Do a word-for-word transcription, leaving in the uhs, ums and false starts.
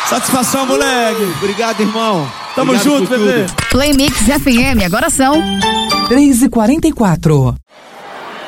Satisfação, moleque. Obrigado, irmão. Tamo Obrigado junto, bebê. Play Mix F M, agora são três e quarenta e quatro.